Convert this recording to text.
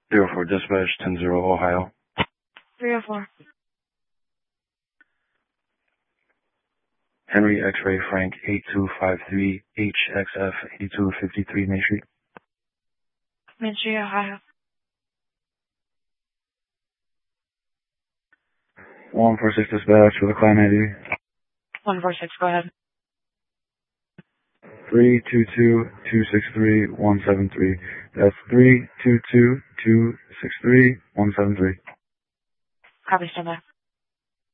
04 Dispatch, 10-0 Ohio. 304. Henry X-Ray Frank 8253 HXF 8253 Main Street. Main Street, Ohio. 146 Dispatch with a client ID. 146, go ahead. 322-263-173. That's 322-263-173. Copy, stand by.